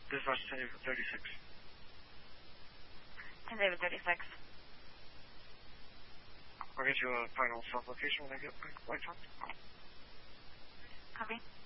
Dispatch 10 David 36. 10 David 36. I'll get you a final self-location when I get back. Lights on. Copy.